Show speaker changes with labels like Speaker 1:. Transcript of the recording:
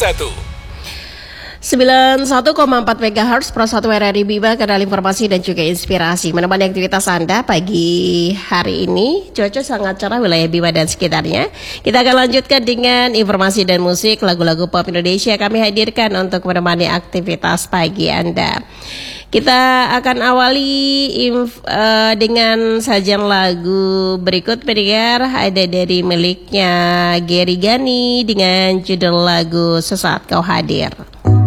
Speaker 1: 91,4 MHz Pro 1 RRI Biba, kanal informasi dan juga inspirasi. Menemani aktivitas Anda pagi hari ini, cuaca sangat cerah wilayah Biba dan sekitarnya. Kita akan lanjutkan dengan informasi dan musik, lagu-lagu pop Indonesia kami hadirkan untuk menemani aktivitas pagi Anda. Kita akan awali dengan sajian lagu berikut pendengar, ada dari miliknya Gary Gani dengan judul lagu Sesaat Kau Hadir.